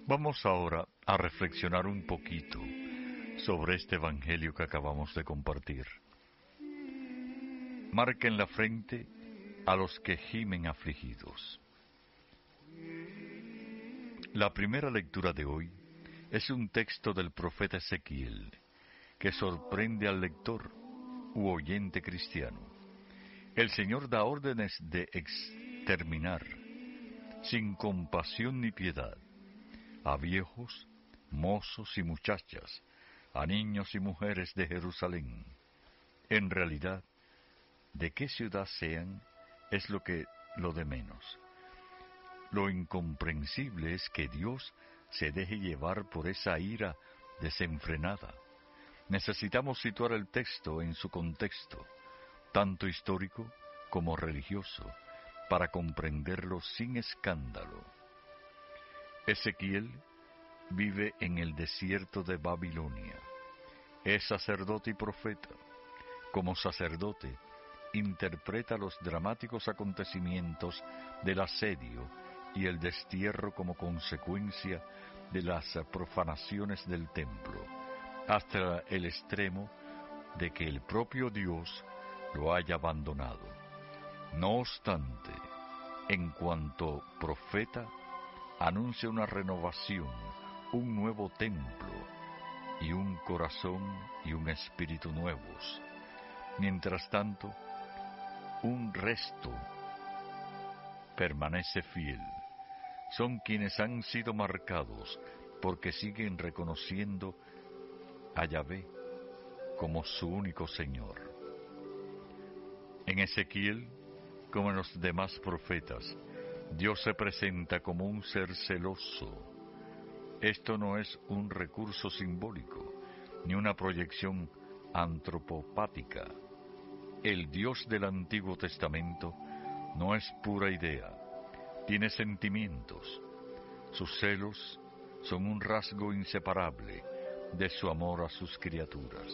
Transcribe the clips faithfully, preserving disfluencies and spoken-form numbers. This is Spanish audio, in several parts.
Vamos ahora a reflexionar un poquito sobre este evangelio que acabamos de compartir. Marca en la frente a los que gimen afligidos. La primera lectura de hoy es un texto del profeta Ezequiel que sorprende al lector u oyente cristiano. El Señor da órdenes de exterminar, sin compasión ni piedad, a viejos, mozos y muchachas, a niños y mujeres de Jerusalén. En realidad, de qué ciudad sean es lo que lo de menos. Lo incomprensible es que Dios se deje llevar por esa ira desenfrenada. Necesitamos situar el texto en su contexto, tanto histórico como religioso, para comprenderlo sin escándalo. Ezequiel vive en el desierto de Babilonia. Es sacerdote y profeta. Como sacerdote, interpreta los dramáticos acontecimientos del asedio y el destierro como consecuencia de las profanaciones del templo, hasta el extremo de que el propio Dios lo haya abandonado. No obstante, en cuanto profeta, anuncia una renovación, un nuevo templo y un corazón y un espíritu nuevos. Mientras tanto, un resto permanece fiel. Son quienes han sido marcados porque siguen reconociendo a Yahvé como su único Señor. En Ezequiel, como en los demás profetas, Dios se presenta como un ser celoso. Esto no es un recurso simbólico, ni una proyección antropopática. El Dios del Antiguo Testamento no es pura idea, tiene sentimientos. Sus celos son un rasgo inseparable de su amor a sus criaturas.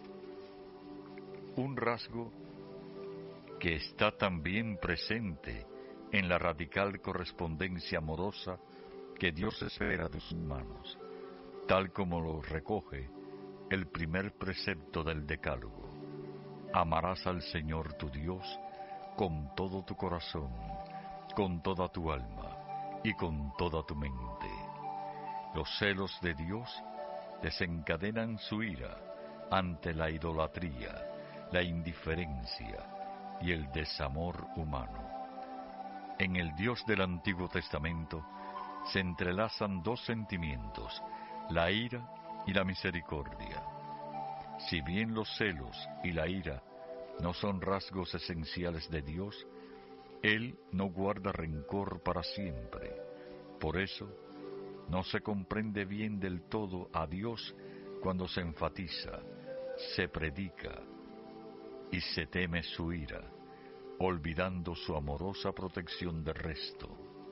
Un rasgo que está también presente en la radical correspondencia amorosa que Dios espera de sus manos, tal como lo recoge el primer precepto del Decálogo. Amarás al Señor tu Dios con todo tu corazón, con toda tu alma y con toda tu mente. Los celos de Dios desencadenan su ira ante la idolatría, la indiferencia y el desamor humano. En el Dios del Antiguo Testamento se entrelazan dos sentimientos, la ira y la misericordia. Si bien los celos y la ira no son rasgos esenciales de Dios, Él no guarda rencor para siempre. Por eso, no se comprende bien del todo a Dios cuando se enfatiza, se predica y se teme su ira, olvidando su amorosa protección del resto.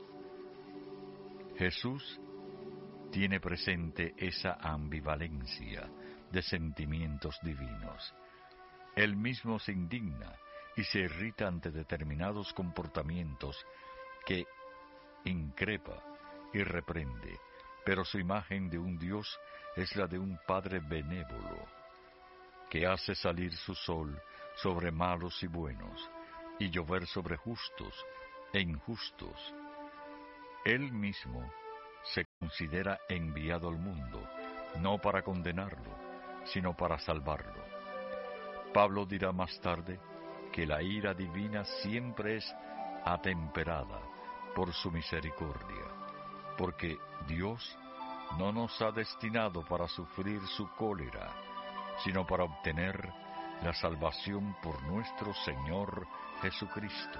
Jesús tiene presente esa ambivalencia de sentimientos divinos. Él mismo se indigna y se irrita ante determinados comportamientos que increpa y reprende, pero su imagen de un Dios es la de un Padre benévolo, que hace salir su sol sobre malos y buenos, y llover sobre justos e injustos. Él mismo se considera enviado al mundo, no para condenarlo, sino para salvarlo. Pablo dirá más tarde que la ira divina siempre es atemperada por su misericordia, porque Dios no nos ha destinado para sufrir su cólera, sino para obtener la salvación por nuestro Señor Jesucristo.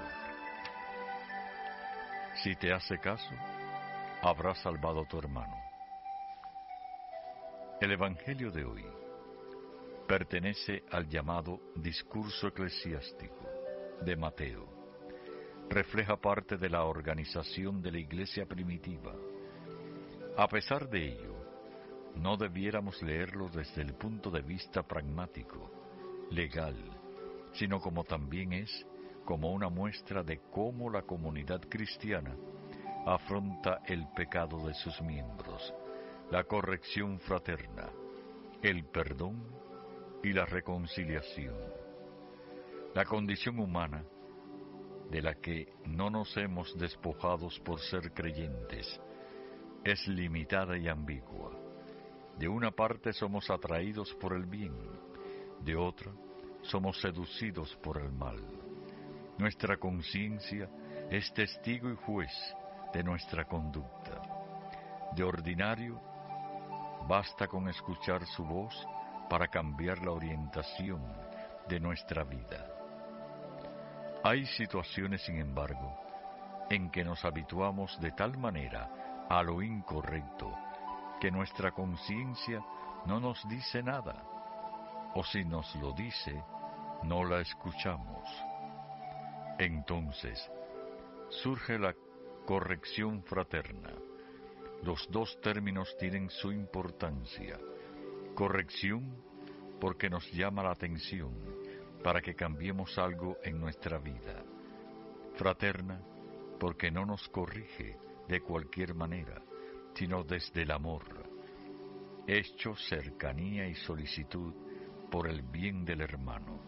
Si te hace caso, habrás salvado a tu hermano. El Evangelio de hoy pertenece al llamado discurso eclesiástico de Mateo. Refleja parte de la organización de la iglesia primitiva. A pesar de ello, no debiéramos leerlo desde el punto de vista pragmático, legal, sino como también es, como una muestra de cómo la comunidad cristiana afronta el pecado de sus miembros, la corrección fraterna, el perdón y la reconciliación. La condición humana, de la que no nos hemos despojado por ser creyentes, es limitada y ambigua. De una parte somos atraídos por el bien, de otra somos seducidos por el mal. Nuestra conciencia es testigo y juez de nuestra conducta. De ordinario, basta con escuchar su voz para cambiar la orientación de nuestra vida. Hay situaciones, sin embargo, en que nos habituamos de tal manera a lo incorrecto que nuestra conciencia no nos dice nada, o si nos lo dice, no la escuchamos. Entonces, surge la corrección fraterna. Los dos términos tienen su importancia. Corrección porque nos llama la atención para que cambiemos algo en nuestra vida. Fraterna porque no nos corrige de cualquier manera, sino desde el amor, hecho cercanía y solicitud por el bien del hermano,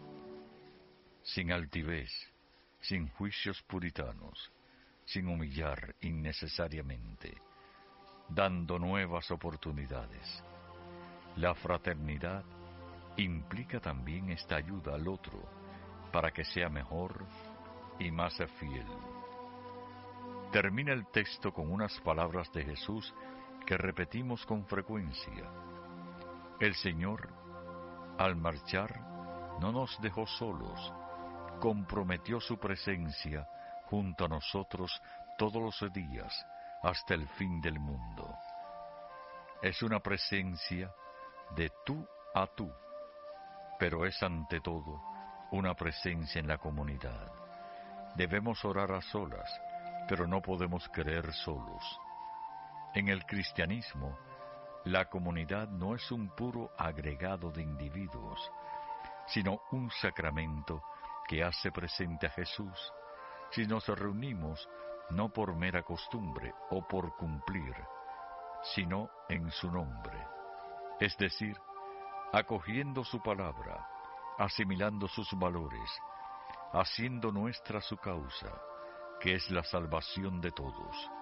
sin altivez, sin juicios puritanos, sin humillar innecesariamente, dando nuevas oportunidades. La fraternidad implica también esta ayuda al otro para que sea mejor y más fiel. Termina el texto con unas palabras de Jesús que repetimos con frecuencia. El Señor, al marchar, no nos dejó solos, comprometió su presencia junto a nosotros todos los días hasta el fin del mundo. Es una presencia de tú a tú, pero es ante todo una presencia en la comunidad. Debemos orar a solas, pero no podemos creer solos. En el cristianismo, la comunidad no es un puro agregado de individuos, sino un sacramento que hace presente a Jesús. Si nos reunimos no por mera costumbre o por cumplir, sino en su nombre, es decir, acogiendo su palabra, asimilando sus valores, haciendo nuestra su causa, que es la salvación de todos.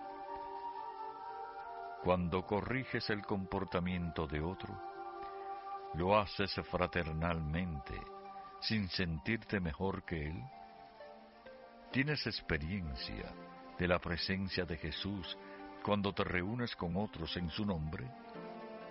Cuando corriges el comportamiento de otro, lo haces fraternalmente, sin sentirte mejor que él. ¿Tienes experiencia de la presencia de Jesús cuando te reúnes con otros en su nombre?